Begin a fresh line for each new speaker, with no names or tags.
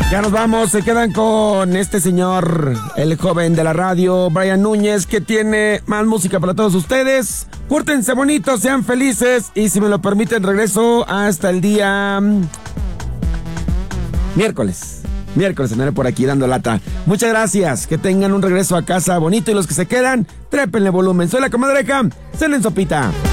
Ya nos vamos, se quedan con este señor, el joven de la radio, Brian Núñez, que tiene más música para todos ustedes. Pórtense bonitos, sean felices y si me lo permiten regreso hasta el día miércoles andaré por aquí dando lata. Muchas gracias, que tengan un regreso a casa bonito y los que se quedan, trépenle volumen. Soy la comadreja, cenen sopita.